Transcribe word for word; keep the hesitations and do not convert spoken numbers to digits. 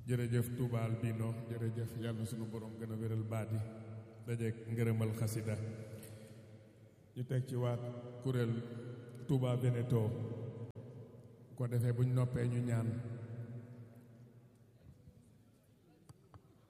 jërëjëf Touba Albino jërëjëf yàlla na sunu borom gën a wéral baat yi dajeek ngërëmal xasida ñu teg ci waat kuréel Touba Veneto ko defee buñ noppee ñu ñaan